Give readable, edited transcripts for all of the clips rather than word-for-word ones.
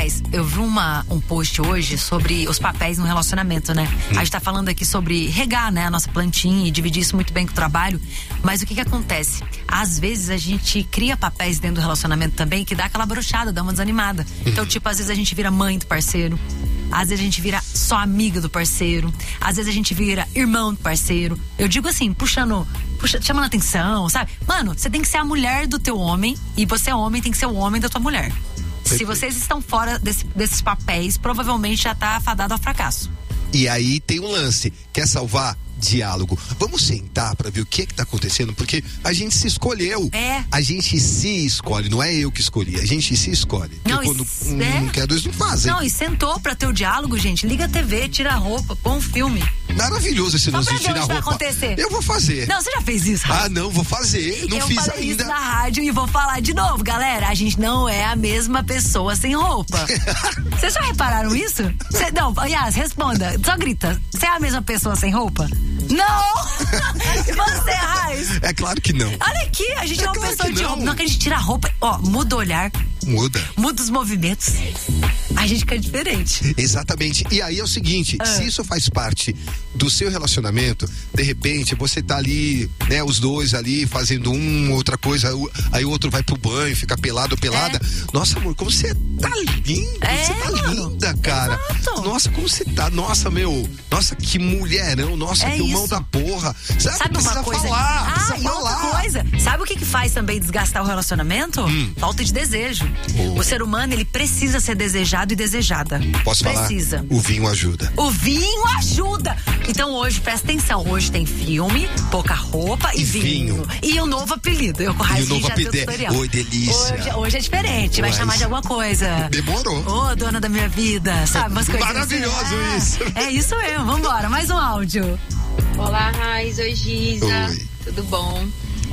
Raiz, eu vi um post hoje sobre os papéis no relacionamento, né? A gente tá falando aqui sobre regar, né, a nossa plantinha e dividir isso muito bem com o trabalho. Mas o que acontece? Às vezes a gente cria papéis dentro do relacionamento também que dá aquela brochada, dá uma desanimada. Então, tipo, às vezes a gente vira mãe do parceiro. Às vezes a gente vira só amiga do parceiro. Às vezes a gente vira irmão do parceiro. Eu digo assim, chamando atenção, sabe? Mano, você tem que ser a mulher do teu homem e você, homem, tem que ser o homem da tua mulher. Se vocês estão fora desses papéis, provavelmente já tá fadado ao fracasso. E aí tem um lance, quer salvar? Diálogo. Vamos sentar pra ver o que tá acontecendo, porque a gente se escolheu. A gente se escolhe, não é eu que escolhi, a gente se escolhe. Não, quando não quer, dois não fazem. Não, e sentou pra ter o diálogo, gente, liga a TV, tira a roupa, põe um filme. Maravilhoso esse lance de tirar a roupa. Vai acontecer. Eu vou fazer. Não, você já fez isso, Rafa? Ah, não, vou fazer. Não fiz ainda. Eu falei isso na rádio e vou falar de novo, galera. A gente não é a mesma pessoa sem roupa. Vocês já repararam isso? Não, Yas, responda. Só grita. Você é a mesma pessoa sem roupa? Não! Você, Raiz. É claro que não. Olha aqui, a gente é uma pessoa de roupa. Não que a gente tira a roupa, ó, muda o olhar. Muda os movimentos. A gente fica diferente. Exatamente. E aí é o seguinte, se isso faz parte do seu relacionamento, de repente você tá ali, né, os dois ali fazendo outra coisa, aí o outro vai pro banho, fica pelado ou pelada. Nossa, amor, como você tá linda, você tá linda, cara. Exato. Nossa, como você tá, nossa, nossa, que mulherão, nossa, que mão da porra. Sabe uma coisa? Outra coisa. Sabe o que faz também desgastar o relacionamento? Falta de desejo. O ser humano, ele precisa ser desejado e desejada. Posso falar? Precisa. O vinho ajuda. O vinho ajuda. Então hoje, presta atenção, hoje tem filme, pouca roupa e vinho. E um novo apelido. Eu com o Raiz já tenho tutorial. Oi, delícia. Hoje é diferente, vai chamar de alguma coisa. Demorou. Ô, dona da minha vida, sabe? Umas coisas maravilhoso assim. isso. É isso mesmo, vambora, mais um áudio. Olá, Raiz, oi, Giza. Oi. Tudo bom?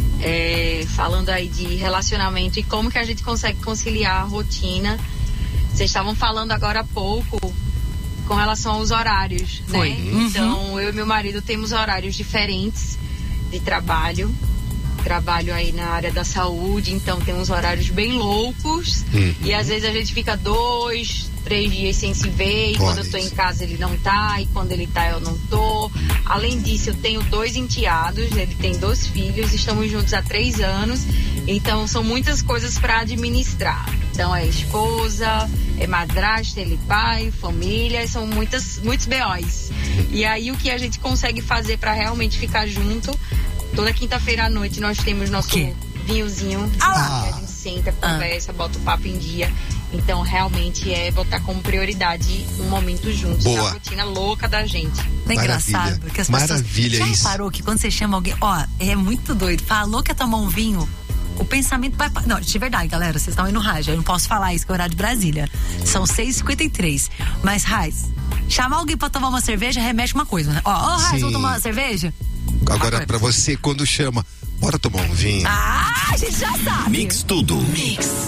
Falando aí de relacionamento e como que a gente consegue conciliar a rotina. Vocês estavam falando agora há pouco com relação aos horários, né? Então, eu e meu marido temos horários diferentes de trabalho. Trabalho aí na área da saúde, então temos horários bem loucos. E às vezes a gente fica 2, 3 dias sem se ver, e quando eu tô em casa ele não tá, e quando ele tá eu não tô. Além disso, eu tenho 2 enteados, ele tem 2 filhos, estamos juntos há 3 anos, então são muitas coisas para administrar. Então é esposa, é madrasta, ele pai, família, são muitos BOs. E aí o que a gente consegue fazer para realmente ficar junto? Toda quinta-feira à noite nós temos nosso vinhozinho, que a gente senta, conversa, bota o papo em dia. Então, realmente é botar como prioridade um momento juntos, na rotina louca da gente. É engraçado, porque as pessoas... Já reparou que quando você chama alguém... Ó, é muito doido. Falou que ia tomar um vinho, o pensamento vai... Não, de verdade, galera, vocês estão aí no rádio. Eu não posso falar isso, que é o horário de Brasília. São 6h53. Mas, Raiz, chamar alguém pra tomar uma cerveja remete uma coisa, né? Ó, Raiz, vamos tomar uma cerveja? Agora, pra você, quando chama, bora tomar um vinho. A gente já sabe. Mix tudo. Mix.